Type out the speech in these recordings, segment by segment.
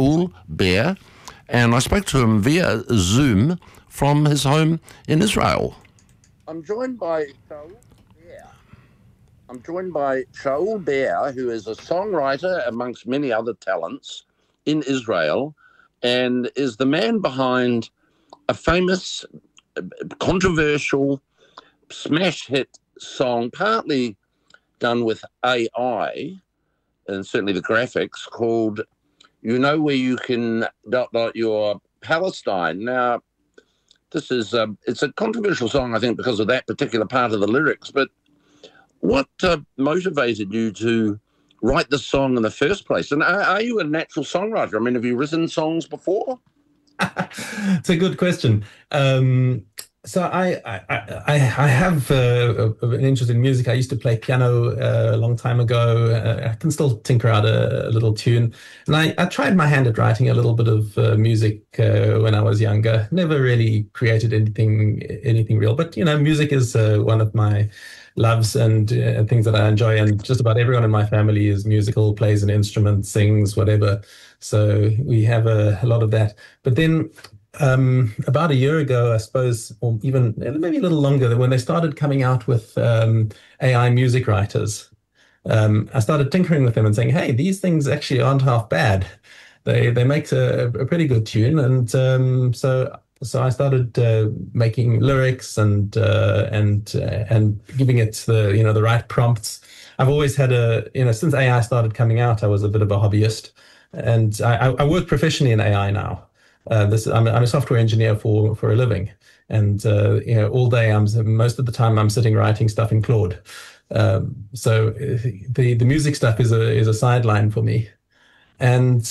Shaul Bear, and I spoke to him via Zoom from his home in Israel. I'm joined by Shaul Bear, who is a songwriter amongst many other talents in Israel, and is the man behind a famous, controversial, smash hit song, partly done with AI, and certainly the graphics, called "You Know Where You Can ... Your Palestine." Now, this is it's a controversial song, I think, because of that particular part of the lyrics. But what motivated you to write this song in the first place? And are you a natural songwriter? I mean, have you written songs before? It's a good question. So I have an interest in music. I used to play piano a long time ago. I can still tinker out a little tune. And I tried my hand at writing a little bit of music when I was younger. Never really created anything real. But, music is one of my loves and things that I enjoy. And just about everyone in my family is musical, plays an instrument, sings, whatever. So we have a lot of that. But then about a year ago, I suppose, or even maybe a little longer, when they started coming out with AI music writers, I started tinkering with them and saying, hey, these things actually aren't half bad. They make a pretty good tune. And so I started making lyrics and giving it the right prompts. I've always had since AI started coming out, I was a bit of a hobbyist, and I work professionally in AI now. I'm a software engineer for a living, and all day most of the time I'm sitting writing stuff in Claude. So the music stuff is a sideline for me, and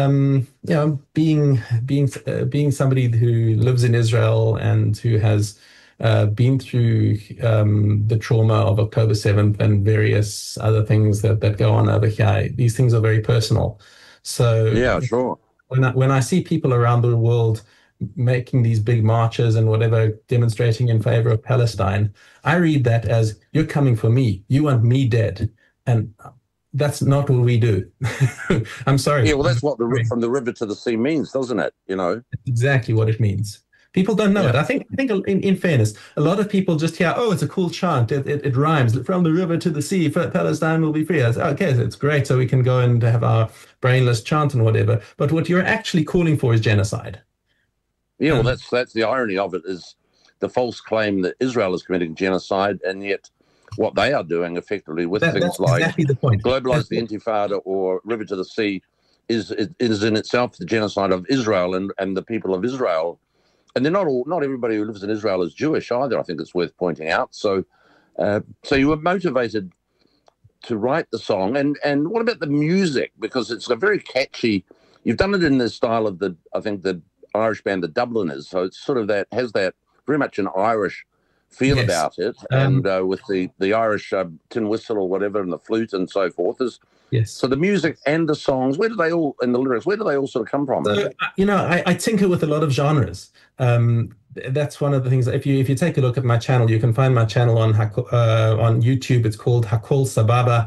being somebody who lives in Israel and who has been through the trauma of October 7th and various other things that go on over here, these things are very personal. So yeah, sure. When I see people around the world making these big marches and whatever, demonstrating in favor of Palestine, I read that as, you're coming for me. You want me dead. And that's not what we do. I'm sorry. Yeah, well, that's what from the river to the sea means, doesn't it? That's exactly what it means. People don't know it. I think in fairness, a lot of people just hear, oh, it's a cool chant. It rhymes. From the river to the sea, Palestine will be free. I say, okay, it's great. So we can go and have our brainless chant and whatever. But what you're actually calling for is genocide. Yeah, well, that's the irony of it, is the false claim that Israel is committing genocide, and yet what they are doing effectively with things like exactly the point. Globalize the Intifada or River to the Sea is in itself the genocide of Israel and the people of Israel. And they're not everybody who lives in Israel is Jewish either, I think it's worth pointing out. So you were motivated to write the song. And what about the music? Because it's a very catchy, you've done it in the style of the Irish band, the Dubliners. So it's sort of has that very much an Irish feel about it. And with the Irish tin whistle or whatever and the flute and so forth. Yes. So the music and the songs, and the lyrics, where do they all sort of come from? So, I tinker with a lot of genres. That's one of the things. If you take a look at my channel, you can find my channel on YouTube. It's called Hakol Sababa,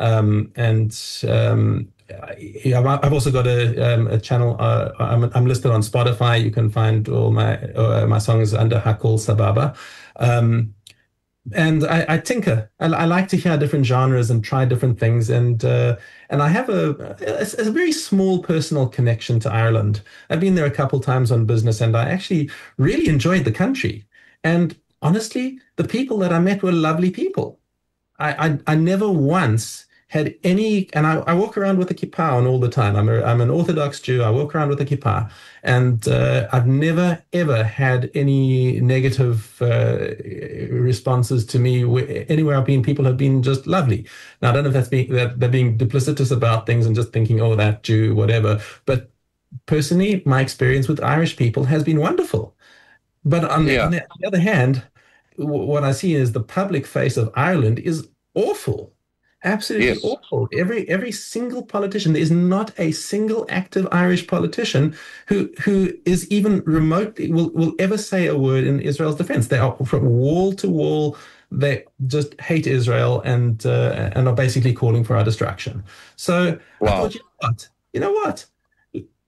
I've also got a channel. I'm listed on Spotify. You can find all my songs under Hakol Sababa. And I tinker. I like to hear different genres and try different things. And I have a very small personal connection to Ireland. I've been there a couple times on business, and I actually really enjoyed the country. And honestly, the people that I met were lovely people. I never once had any, and I walk around with a kippah on all the time. I'm an Orthodox Jew. I walk around with a kippah, and I've never ever had any negative responses to me. Anywhere I've been, people have been just lovely. Now I don't know if that they're being duplicitous about things and just thinking, oh, that Jew, whatever. But personally, my experience with Irish people has been wonderful. But on the other hand, what I see is the public face of Ireland is awful. Absolutely awful. Every single politician, there is not a single active Irish politician who is even remotely will ever say a word in Israel's defense. They are from wall to wall. They just hate Israel and are basically calling for our destruction. So I thought, you know what?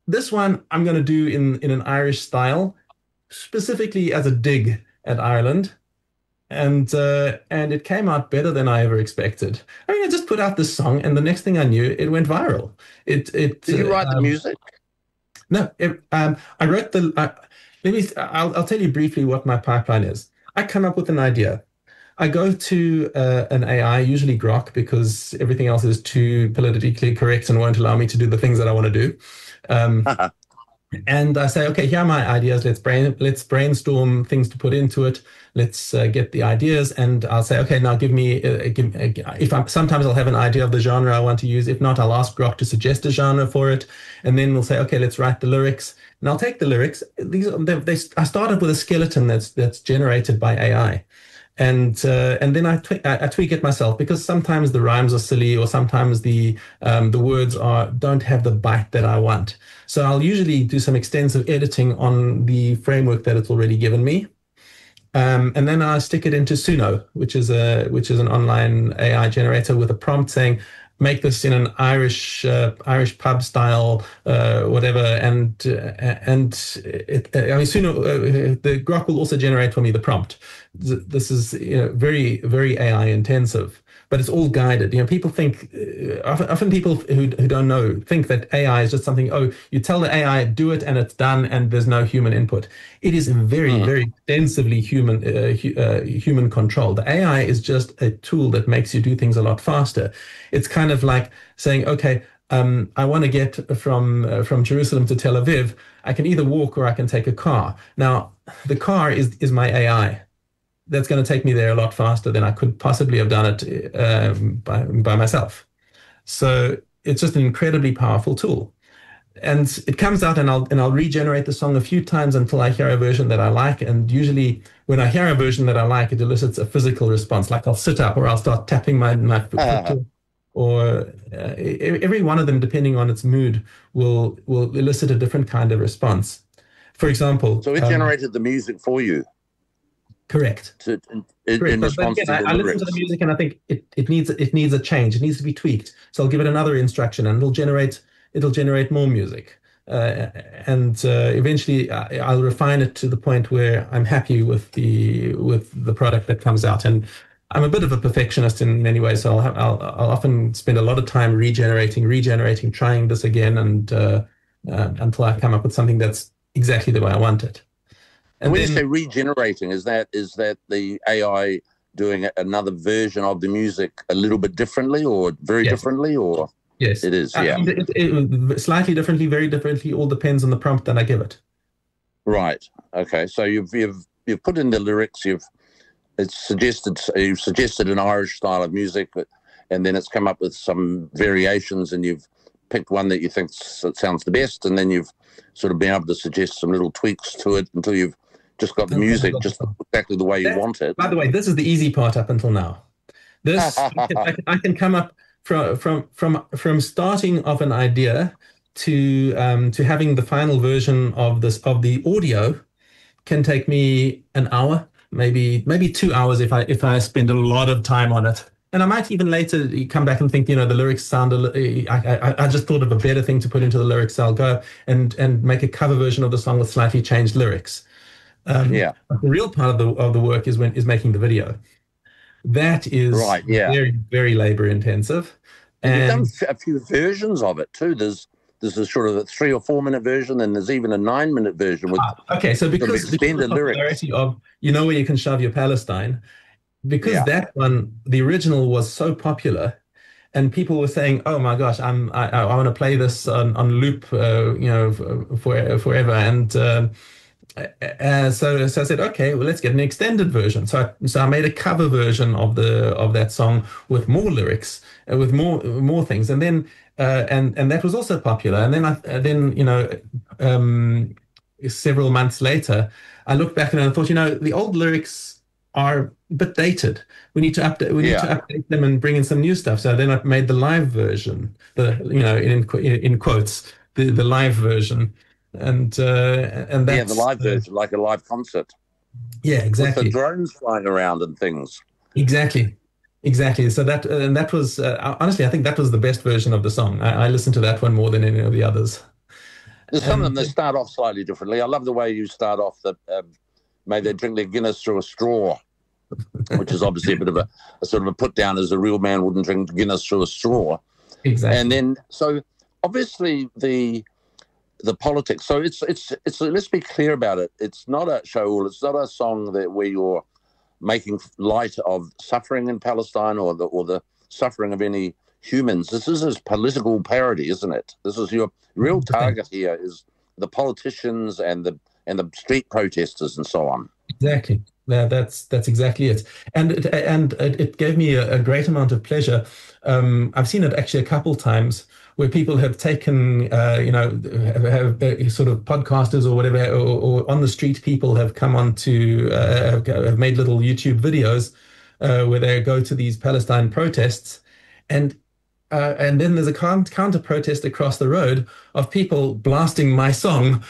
this one I'm going to do in an Irish style, specifically as a dig at Ireland. And it came out better than I ever expected. I mean, I just put out this song, and the next thing I knew, it went viral. Did you write the music? No, I wrote the. I'll tell you briefly what my pipeline is. I come up with an idea. I go to an AI, usually Grok, because everything else is too politically correct and won't allow me to do the things that I want to do. Um, and I say, okay, here are my ideas. Let's brainstorm things to put into it. Let's get the ideas, and I'll say, okay, now give me. Sometimes I'll have an idea of the genre I want to use. If not, I'll ask Grok to suggest a genre for it, and then we'll say, okay, let's write the lyrics. And I'll take the lyrics. I started with a skeleton that's generated by AI. And then I tweak it myself, because sometimes the rhymes are silly, or sometimes the words don't have the bite that I want. So I'll usually do some extensive editing on the framework that it's already given me, and then I stick it into Suno, which is an online AI generator with a prompt saying, make this in an Irish pub style, whatever, and I mean, Suno, the Grok will also generate for me the prompt. This is very, very AI intensive, but it's all guided. People think often people who don't know think that AI is just something. Oh, you tell the AI do it and it's done, and there's no human input. It is very, very extensively human controlled. The AI is just a tool that makes you do things a lot faster. It's kind of like saying, okay, I want to get from Jerusalem to Tel Aviv. I can either walk or I can take a car. Now, the car is my AI. That's going to take me there a lot faster than I could possibly have done it by myself. So it's just an incredibly powerful tool. And it comes out, and I'll regenerate the song a few times until I hear a version that I like. And usually when I hear a version that I like, it elicits a physical response. Like I'll sit up, or I'll start tapping my foot, or every one of them, depending on its mood, will elicit a different kind of response. For example, so it generated the music for you. Correct. In response to the I listen to the music, and I think it needs a change. It needs to be tweaked. So I'll give it another instruction, and it'll generate more music. And eventually I'll refine it to the point where I'm happy with the product that comes out. And I'm a bit of a perfectionist in many ways, so I'll often spend a lot of time regenerating, trying this again, and until I come up with something that's exactly the way I want it. And when you say regenerating, is that the AI doing another version of the music a little bit differently, or very differently, or? Yes, it is. Yeah, it slightly differently, very differently. All depends on the prompt that I give it. Right. Okay. So you've put in the lyrics. You've suggested an Irish style of music, and then it's come up with some variations, and you've picked one that you think sounds the best, and then you've sort of been able to suggest some little tweaks to it until you've just got the music just exactly the way you want it. By the way, this is the easy part up until now. This I can come up from starting of an idea to having the final version of the audio can take me an hour, maybe 2 hours if I spend a lot of time on it. And I might even later come back and think, the lyrics sound. I just thought of a better thing to put into the lyrics. So I'll go and make a cover version of the song with slightly changed lyrics. The real part of the work is making the video. That is right. Yeah. Very, very labor intensive. And you've done a few versions of it too. There's a sort of a 3 or 4 minute version, and there's even a 9-minute version with so because extended lyrics. Of where you can shove your Palestine. Because that one, the original was so popular, and people were saying, "Oh my gosh, I want to play this on loop, forever." And so I said, "Okay, well, let's get an extended version." So I made a cover version of that song with more lyrics, with more things, and then and that was also popular. And then several months later, I looked back and I thought, the old lyrics are a bit dated. We need to update. We need to update them and bring in some new stuff. So then I made the live version, in quotes, the live version, and that's the live version, like a live concert. Yeah, exactly. With the drones flying around and things. Exactly. So that was honestly, I think that was the best version of the song. I listened to that one more than any of the others. There's some of them And that start off slightly differently. I love the way you start off that may they drink their Guinness through a straw, which is obviously a bit of a sort of a put down, as a real man wouldn't drink Guinness through a straw. exactly. And then, so obviously the politics. So it's let's be clear about it. It's not a Shaul. It's not a song that where you're making light of suffering in Palestine or the suffering of any humans. This is political parody, isn't it? This is your real target here is the politicians and the street protesters and so on. Exactly. That's exactly it. And it gave me a great amount of pleasure. I've seen it actually a couple times where people have taken, have sort of podcasters or whatever, or on the street people have come on to, have made little YouTube videos where they go to these Palestine protests, and then there's a counter protest across the road of people blasting my song,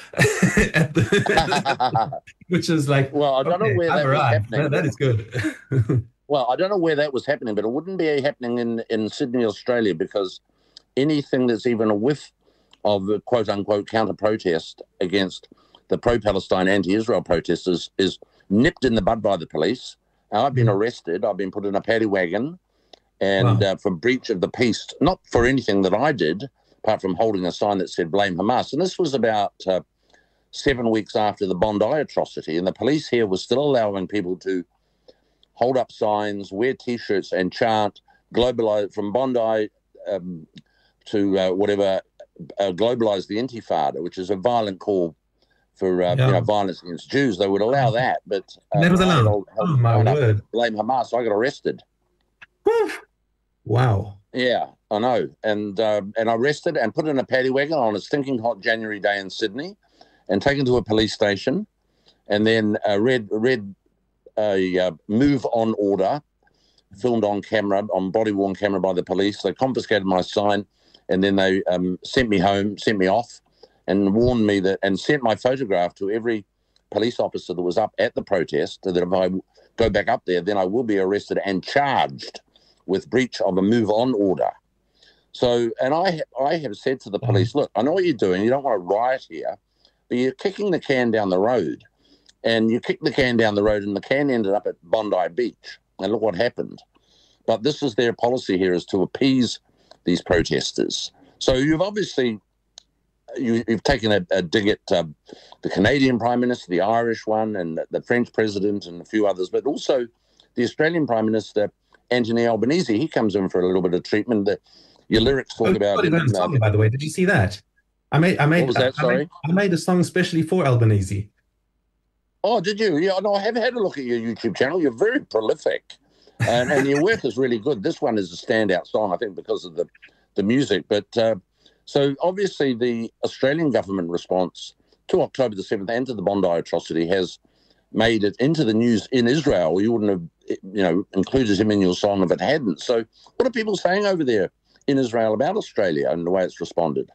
which is like, well, I don't know where that was happening. That is good. Well, I don't know where that was happening, but it wouldn't be happening in Sydney, Australia, because anything that's even a whiff of a quote unquote counter protest against the pro-Palestine, anti-Israel protesters is nipped in the bud by the police. I've been arrested. I've been put in a paddy wagon. And for breach of the peace, not for anything that I did, apart from holding a sign that said blame Hamas. And this was about 7 weeks after the Bondi atrocity. And the police here was still allowing people to hold up signs, wear T-shirts and chant, globalize from Bondi to globalize the Intifada, which is a violent call for violence against Jews. They would allow that. But that was allowed. Oh, my word. Blame Hamas. I got arrested. Wow. Yeah, I know. And arrested and put in a paddy wagon on a stinking hot January day in Sydney and taken to a police station and then read a move on order filmed on camera, on body-worn camera by the police. They confiscated my sign and then they sent me home, sent me off and warned me that, and sent my photograph to every police officer that was up at the protest, that if I go back up there, then I will be arrested and charged with breach of a move-on order. So, and I have said to the police, look, I know what you're doing. You don't want to riot here, but you're kicking the can down the road. And you kicked the can down the road and the can ended up at Bondi Beach. And look what happened. But this is their policy here, is to appease these protesters. So you've obviously, you've taken a dig at the Canadian Prime Minister, the Irish one, and the French President and a few others, but also the Australian Prime Minister, Anthony Albanese. He comes in for a little bit of treatment. Your lyrics talk about him. Song, by the way, did you see that? I made what was that? Sorry, I made a song especially for Albanese. Oh, did you? Yeah, no, I have had a look at your YouTube channel. You're very prolific, and your work is really good. This one is a standout song, I think, because of the music. But so obviously, the Australian government response to October the 7th and to the Bondi atrocity has made it into the news in Israel. You wouldn't have, included him in your song if it hadn't. So what are people saying over there in Israel about Australia and the way it's responded?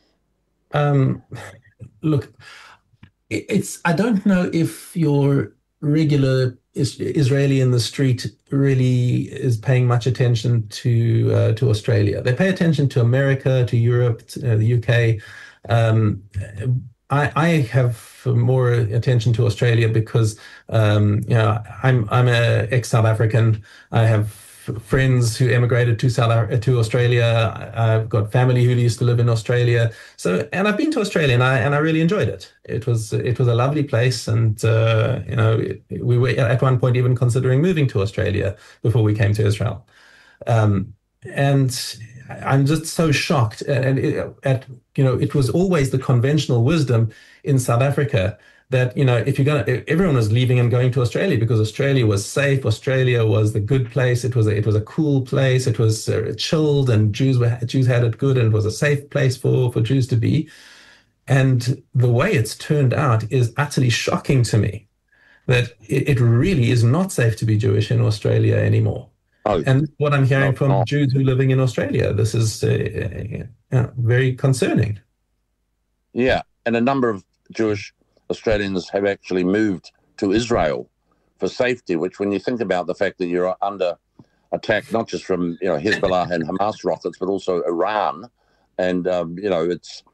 Look, I don't know if your regular Israeli in the street really is paying much attention to Australia. They pay attention to America, to Europe, to the UK. I have more attention to Australia because I'm a ex-South African. I have friends who emigrated to Australia. I've got family who used to live in Australia. So, and I've been to Australia and I really enjoyed it. It was a lovely place, and we were at one point even considering moving to Australia before we came to Israel. And I'm just so shocked. And it was always the conventional wisdom in South Africa that, if everyone was leaving and going to Australia because Australia was safe, Australia was the good place. It was a cool place. It was chilled, and Jews had it good, and it was a safe place for Jews to be. And the way it's turned out is utterly shocking to me, that it really is not safe to be Jewish in Australia anymore. Oh, and what I'm hearing from Jews who are living in Australia, this is very concerning. Yeah, and a number of Jewish Australians have actually moved to Israel for safety, which, when you think about the fact that you're under attack, not just from Hezbollah and Hamas rockets, but also Iran, and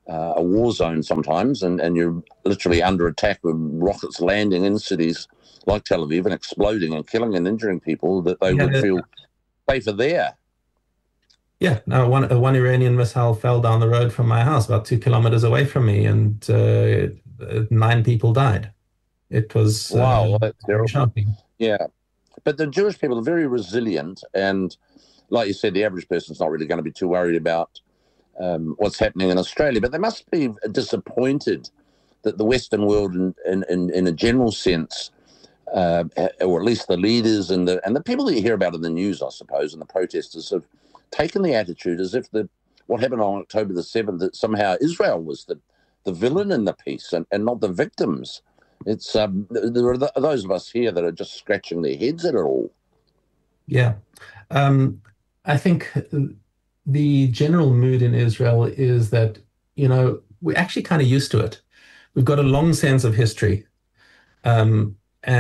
a war zone sometimes, and you're literally under attack with rockets landing in cities like Tel Aviv and exploding and killing and injuring people, that they would feel safer there. Yeah, no, one Iranian missile fell down the road from my house, about 2 kilometers away from me, and 9 people died. It was wow, that's terrible. shocking. Yeah, but the Jewish people are very resilient, and like you said, the average person's not really going to be too worried about what's happening in Australia, but they must be disappointed that the Western world, in a general sense, or at least the leaders and the people that you hear about in the news, I suppose, and the protesters have taken the attitude as if what happened on October the 7th, that somehow Israel was the villain in the piece and not the victims. It's there are those of us here that are just scratching their heads at it all. Yeah. I think the general mood in Israel is that, we're actually kind of used to it. We've got a long sense of history. And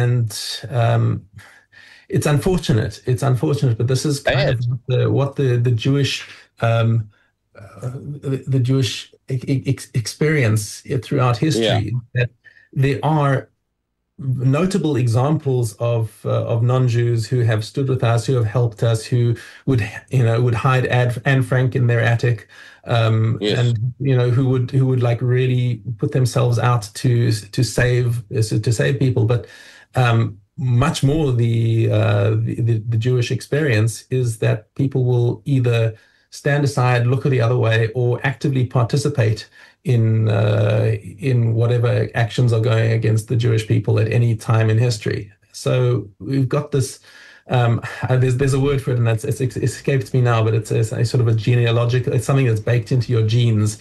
it's unfortunate. It's unfortunate, but this is kind of what the Jewish experience throughout history. That there are notable examples of non-Jews who have stood with us, who have helped us, who would hide Anne Frank in their attic, and who would like really put themselves out to save people. But much more the Jewish experience is that people will either stand aside, look the other way, or actively participate in whatever actions are going against the Jewish people at any time in history. So we've got this. There's a word for it, and it escapes me now, but it's a sort of a genealogical. It's something that's baked into your genes.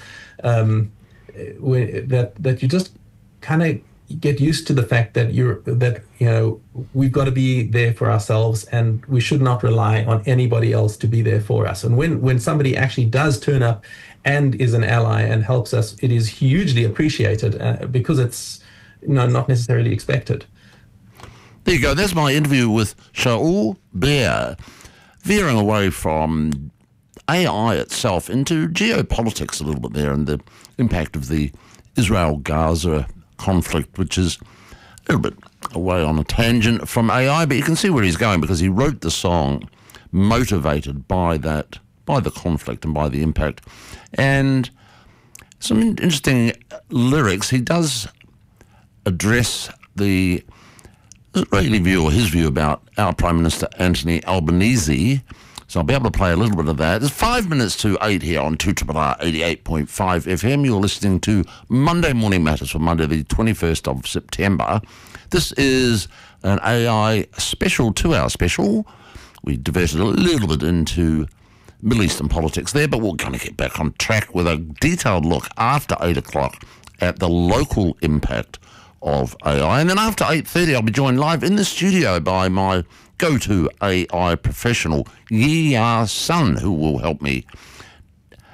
That you just kind of get used to the fact that we've got to be there for ourselves, and we should not rely on anybody else to be there for us. And when somebody actually does turn up and is an ally and helps us, it is hugely appreciated because it's not necessarily expected. There you go. That's my interview with Shaul Beer, veering away from AI itself into geopolitics a little bit there, and the impact of the Israel-Gaza conflict, which is a little bit away on a tangent from AI, but you can see where he's going because he wrote the song motivated by the conflict and by the impact. And some interesting lyrics. He does address the Israeli view, or his view, about our Prime Minister Anthony Albanese. So I'll be able to play a little bit of that. It's 5 minutes to 8 here on 2RRR 88.5 FM. You're listening to Monday Morning Matters for Monday, the 21st of September. This is an AI special, 2-hour special. We diverted a little bit into Middle Eastern politics there, but we're going to get back on track with a detailed look after 8 o'clock at the local impact of AI. And then after 8:30, I'll be joined live in the studio by my go-to AI professional, Yi-Ya Sun, who will help me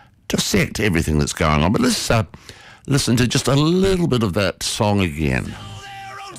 dissect everything that's going on. But let's listen to just a little bit of that song again.